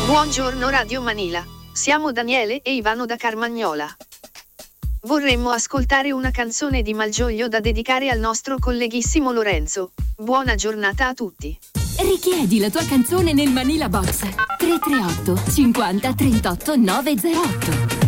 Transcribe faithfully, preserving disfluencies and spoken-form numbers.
Buongiorno Radio Manila, siamo Daniele e Ivano da Carmagnola. Vorremmo ascoltare una canzone di Malgioglio da dedicare al nostro colleghissimo Lorenzo. Buona giornata a tutti. Richiedi la tua canzone nel Manila Box tre tre otto cinquanta trentotto novecentotto.